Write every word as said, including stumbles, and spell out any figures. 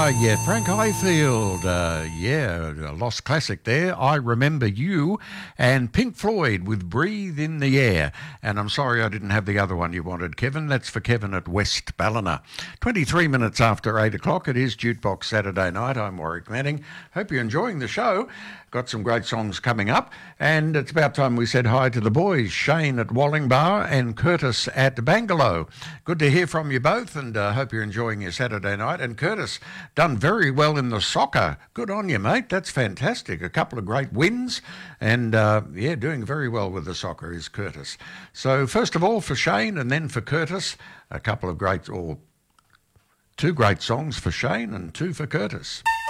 Ah, yeah, Frank Highfield. Uh, yeah, a lost classic there. I Remember You. And Pink Floyd with Breathe in the Air. And I'm sorry I didn't have the other one you wanted, Kevin. That's for Kevin at West Ballina. twenty-three minutes after eight o'clock. It is Jukebox Saturday night. I'm Warwick Manning. Hope you're enjoying the show. Got some great songs coming up. And it's about time we said hi to the boys, Shane at Wallingbar and Curtis at Bangalow. Good to hear from you both, and I uh, hope you're enjoying your Saturday night. And Curtis, done very well in the soccer. Good on you, mate. That's fantastic. A couple of great wins, and uh, yeah, doing very well with the soccer is Curtis. So first of all for Shane, and then for Curtis, a couple of great, or two great songs for Shane and two for Curtis.